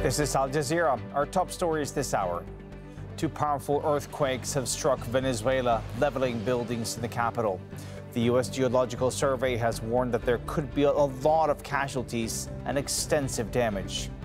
This is Al Jazeera. Our top stories this hour. Two powerful earthquakes have struck Venezuela, leveling buildings in the capital. The U.S. Geological Survey has warned that there could be a lot of casualties and extensive damage.